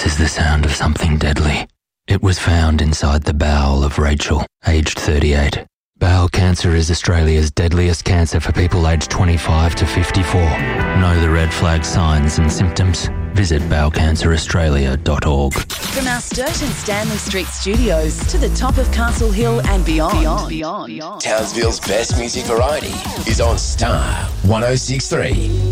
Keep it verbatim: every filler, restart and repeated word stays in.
This is the sound of something deadly. It was found inside the bowel of Rachel, aged thirty-eight. Bowel cancer is Australia's deadliest cancer for people aged twenty-five to fifty-four. Know the red flag signs and symptoms? Visit bowel cancer australia dot org. From our Sturt and Stanley Street studios to the top of Castle Hill and beyond. Beyond, beyond, beyond. Townsville's best music variety is on Star one oh six three.